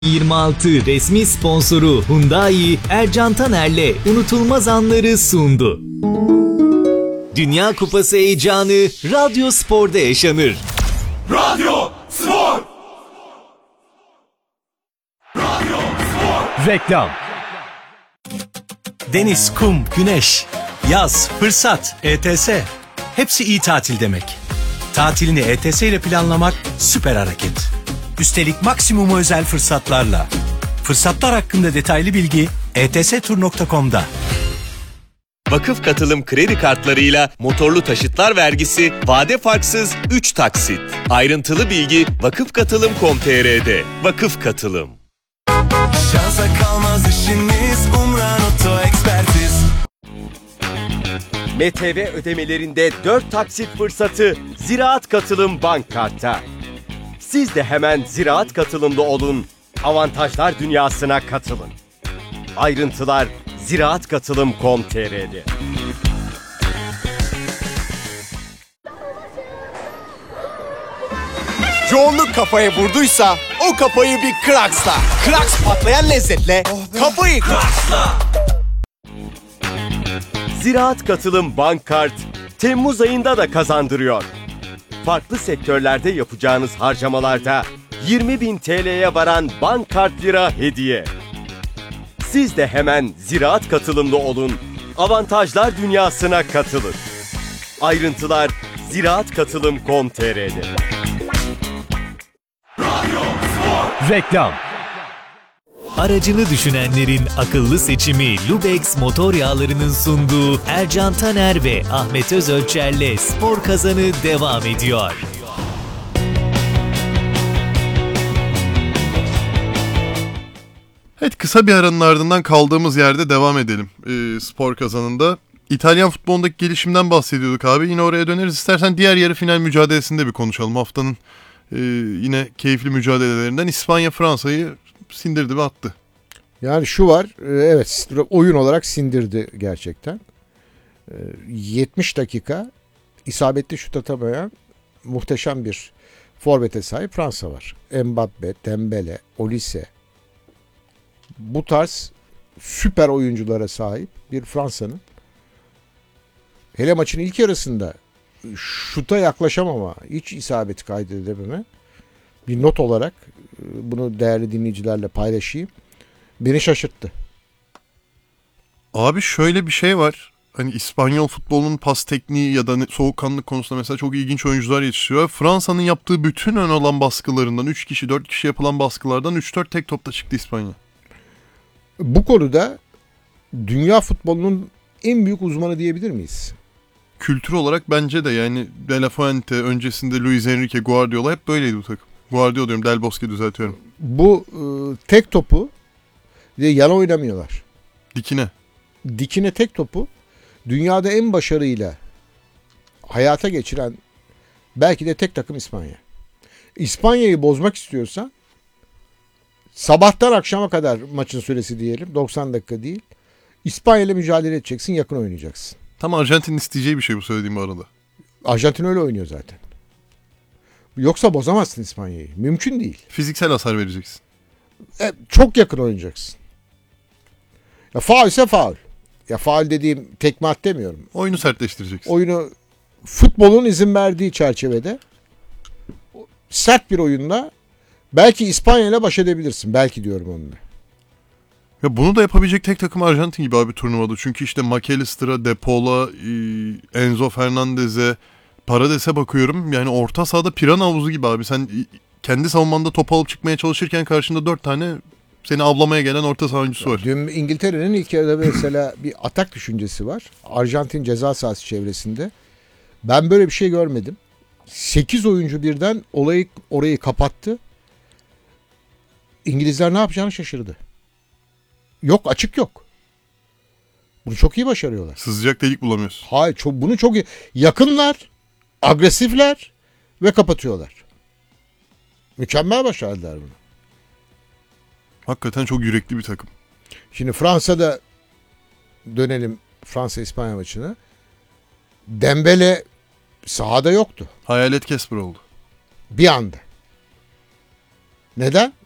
26 resmi sponsoru Hyundai Ercan Taner'le unutulmaz anları sundu. Dünya Kupası heyecanı Radyo Spor'da yaşanır. Radyo Spor! Radyo Spor! Reklam. Deniz, kum, güneş, yaz, fırsat, ETS. Hepsi iyi tatil demek. Tatilini ETS ile planlamak süper hareket. Üstelik maksimuma özel fırsatlarla. Fırsatlar hakkında detaylı bilgi etstur.com'da. Vakıf Katılım kredi kartlarıyla motorlu taşıtlar vergisi vade farksız 3 taksit. Ayrıntılı bilgi vakıfkatılım.com.tr'de. Vakıf Katılım. Şansa kalmaz işiniz Umran Oto Ekspertiz. MTV ödemelerinde 4 taksit fırsatı Ziraat Katılım Bank Kart'ta. Siz de hemen Ziraat Katılım'da olun, avantajlar dünyasına katılın. Ayrıntılar ziraatkatılım.com.tr'de. Yoğunluk kafaya vurduysa o kafayı bir Kraks'la. Kraks patlayan lezzetle kafayı Kraks'la. Ziraat Katılım Bank Kart Temmuz ayında da kazandırıyor. Farklı sektörlerde yapacağınız harcamalarda 20.000 TL'ye varan bank kart lira hediye. Siz de hemen Ziraat Katılım'da olun, avantajlar dünyasına katılın. Ayrıntılar ziraatkatılım.com.tr'de. Reklam. Aracını düşünenlerin akıllı seçimi Lubex motor yağlarının sunduğu Ercan Taner ve Ahmet Özölçer'le Spor Kazanı devam ediyor. Evet, kısa bir aranın ardından kaldığımız yerde devam edelim spor kazanında. İtalyan futbolundaki gelişimden bahsediyorduk abi. Yine oraya döneriz. İstersen diğer yarı final mücadelesinde bir konuşalım. Haftanın yine keyifli mücadelelerinden İspanya Fransa'yı sindirdi ve attı. Yani şu var, evet oyun olarak sindirdi gerçekten. 70 dakika isabetli şut atamayan muhteşem bir forvete sahip Fransa var. Mbappe, Dembele, Olise. Bu tarz süper oyunculara sahip bir Fransa'nın hele maçın ilk yarısında şuta yaklaşamama, hiç isabeti kaydedememe bir not olarak bunu değerli dinleyicilerle paylaşayım. Beni şaşırttı. Abi şöyle bir şey var. Hani İspanyol futbolunun pas tekniği ya da soğukkanlılık konusunda mesela çok ilginç oyuncular yetiştiriyor. Fransa'nın yaptığı bütün ön alan baskılarından 3 kişi 4 kişi yapılan baskılardan 3-4 tek topta çıktı İspanya. Bu konuda dünya futbolunun en büyük uzmanı diyebilir miyiz? Kültür olarak bence de, yani De La Fuente, öncesinde Luis Enrique, Guardiola hep böyleydi bu takım. Guardiola diyorum, Del Bosque düzeltiyorum. Bu tek topu ve yana oynamıyorlar. Dikine. Dikine tek topu dünyada en başarıyla hayata geçiren belki de tek takım İspanya. İspanya'yı bozmak istiyorsan sabahtan akşama kadar maçın süresi diyelim, 90 dakika değil. İspanya ile mücadele edeceksin, yakın oynayacaksın. Tam Arjantin'in isteyeceği bir şey bu söylediğim bu arada. Arjantin öyle oynuyor zaten. Yoksa bozamazsın İspanya'yı. Mümkün değil. Fiziksel hasar vereceksin. Çok yakın oynayacaksın. Ya faul ise faul. Ya faul dediğim tekme at demiyorum. Oyunu sertleştireceksin. Oyunu futbolun izin verdiği çerçevede sert bir oyunla belki İspanya ile baş edebilirsin. Belki diyorum onunla. Ya bunu da yapabilecek tek takım Arjantin gibi abi turnuvada. Çünkü işte McAllister'a, De Paul'a, Enzo Fernandez'e, Parades'e bakıyorum. Yani orta sahada pirana havuzu gibi abi. Sen kendi savunmanda top alıp çıkmaya çalışırken karşında 4 tane seni avlamaya gelen orta saha oyuncusu var. Dün İngiltere'nin ilk yarıda mesela bir atak düşüncesi var. Arjantin ceza sahası çevresinde. Ben böyle bir şey görmedim. 8 oyuncu birden orayı kapattı. İngilizler ne yapacağını şaşırdı. Yok, açık yok. Bunu çok iyi başarıyorlar. Sızacak delik bulamıyorsun. Hayır, bunu çok iyi. Yakınlar, agresifler ve kapatıyorlar. Mükemmel başardılar bunu. Hakikaten çok yürekli bir takım. Şimdi Fransa'da dönelim, Fransa-İspanya maçına. Dembele sahada yoktu. Hayalet Kesper oldu. Bir anda. Neden?